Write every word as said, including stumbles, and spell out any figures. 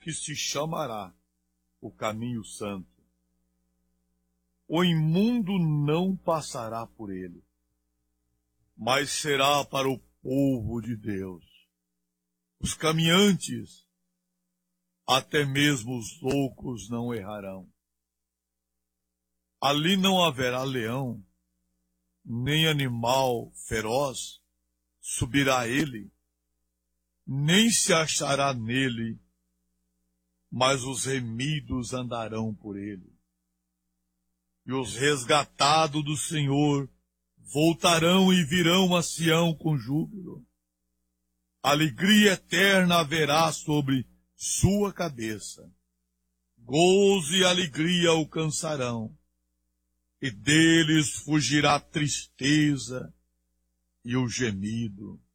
que se chamará o caminho santo. O imundo não passará por ele, mas será para o povo de Deus. Os caminhantes, até mesmo os loucos, não errarão. Ali não haverá leão, nem animal feroz subirá a ele, nem se achará nele, mas os remidos andarão por ele. E os resgatados do Senhor voltarão e virão a Sião com júbilo. Alegria eterna haverá sobre sua cabeça. Gozo e alegria alcançarão, e deles fugirá a tristeza e o gemido.